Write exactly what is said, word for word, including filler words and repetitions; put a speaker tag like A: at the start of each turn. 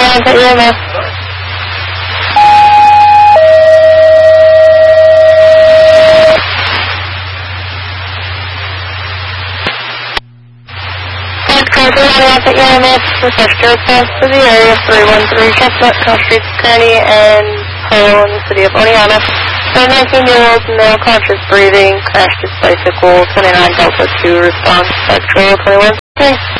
A: At your M S. At your M S, request your response to the area three one three Chestnut Cross Street, Kearney, and Pearl in the city of Oneonta. The nineteen-year-old male conscious breathing crashed his bicycle, twenty-nine Delta two response, Central twenty-one. Okay.